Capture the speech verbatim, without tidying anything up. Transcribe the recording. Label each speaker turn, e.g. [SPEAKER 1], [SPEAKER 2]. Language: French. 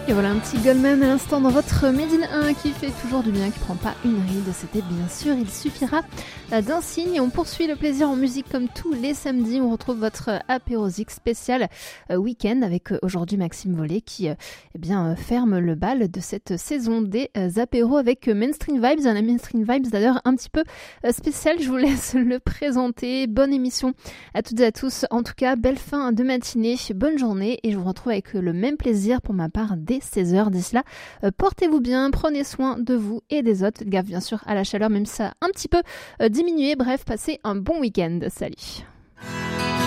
[SPEAKER 1] Et voilà un petit Goldman à l'instant dans votre Made in un qui fait toujours du bien, qui prend pas une ride. C'était bien sûr Il suffira d'un signe. Et on poursuit le plaisir en musique comme tous les samedis. On retrouve votre apérosique spécial week-end avec aujourd'hui Maxime Vollet qui eh bien, ferme le bal de cette saison des apéros avec Mainstream Vibes. Un Mainstream Vibes d'ailleurs un petit peu spécial. Je vous laisse le présenter. Bonne émission à toutes et à tous. En tout cas, belle fin de matinée, bonne journée et je vous retrouve avec le même plaisir pour ma part dès seize heures. D'ici là, euh, portez-vous bien, prenez soin de vous et des autres. Faites gaffe bien sûr à la chaleur, même si ça a un petit peu euh, diminué. Bref, passez un bon week-end. Salut.